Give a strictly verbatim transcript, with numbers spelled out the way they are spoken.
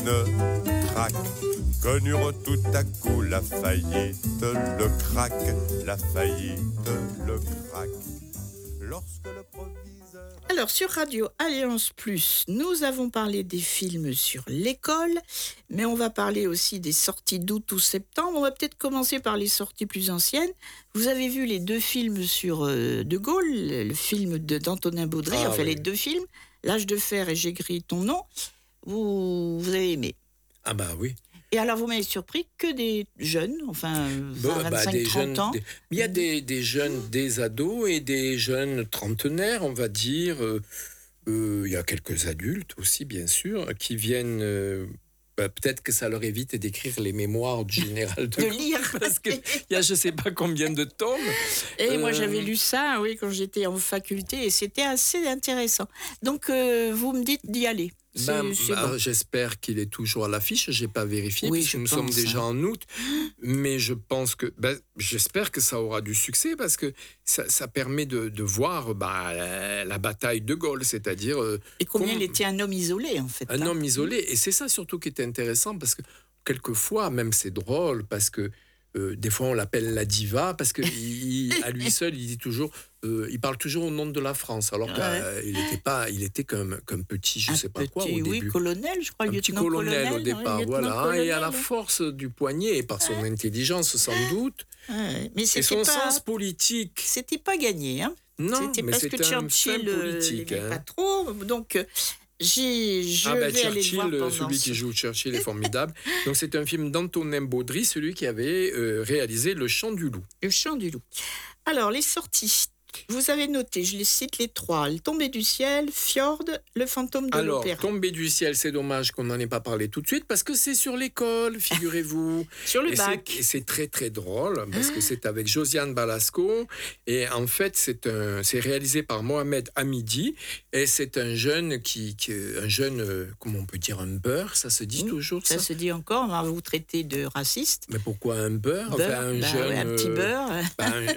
crac, connurent tout à coup la faillite, le crac, la faillite, le crac. Lorsque le proviseur... Alors, sur Radio Alliance Plus, nous avons parlé des films sur l'école, mais on va parler aussi des sorties d'août ou septembre. On va peut-être commencer par les sorties plus anciennes. Vous avez vu les deux films sur euh, De Gaulle, le film de, d'Antonin Baudry, Ah, enfin oui. les deux films, L'Âge de fer et J'ai gris ton nom. Vous, vous avez aimé. Ah bah oui. Et alors, vous m'avez surpris que des jeunes, enfin vingt, Bah, bah, vingt-cinq, des trente jeunes, ans. des- il y a des, des jeunes, des ados et des jeunes trentenaires, on va dire. Euh, euh, il y a quelques adultes aussi, bien sûr, qui viennent. euh, bah, peut-être que ça leur évite d'écrire les mémoires du général de De Gaulle, lire. parce qu'il y a je sais pas combien de tomes. Et moi, Euh, j'avais lu ça, oui, quand j'étais en faculté, et c'était assez intéressant. Donc, euh, vous me dites d'y aller. C'est, Bah, c'est bah, bon. J'espère qu'il est toujours à l'affiche. J'ai pas vérifié Oui, parce je que nous pense, sommes déjà hein. en août, mais je pense que, bah, j'espère que ça aura du succès parce que ça, ça permet de, de voir bah, la, la bataille de Gaulle, c'est-à-dire euh, Et combien comme il était un homme isolé, en fait. un hein. homme isolé. Et c'est ça surtout qui est intéressant parce que quelquefois, même c'est drôle parce que euh, des fois on l'appelle la diva parce que il- à lui seul il dit toujours, euh, il parle toujours au nom de la France alors Ouais. qu'il était pas, il était comme comme petit, je Un sais pas petit, quoi au oui, début. colonel, je crois, Un petit lieutenant colonel au ouais, départ, lieutenant voilà, hein, colonel, et à la ouais. force du poignet et par son intelligence sans doute, Ouais, mais et c'était son pas, sens politique. c'était pas gagné, hein. Non, C'était mais parce c'est que un fin Churchill euh, politique. l'aimait hein. pas trop, donc euh, j'ai, je Ah ben vais aller le Churchill, voir euh, pendant celui ce- qui joue Churchill est formidable. Donc c'est un film d'Antonin Baudry, celui qui avait euh, réalisé Le Chant du Loup. Le Chant du Loup. Alors, les sorties. Vous avez noté, je les cite les trois. Le Tombé du ciel, Fjord, Le fantôme de Alors, l'opéra. Tombé du ciel, c'est dommage qu'on n'en ait pas parlé tout de suite parce que c'est sur l'école, figurez-vous. Sur le Et bac. c'est- Et c'est très très drôle parce que c'est avec Josiane Balasco et en fait c'est un, c'est réalisé par Mohamed Hamidi et c'est un jeune qui, qui un jeune, euh, comment on peut dire, un beurre, ça se dit Mmh, toujours ça. Ça se dit encore, on va vous traiter de raciste. Mais pourquoi un beurre, Beurre, Enfin, un bah jeune, ouais, un petit euh, beurre. bah, un,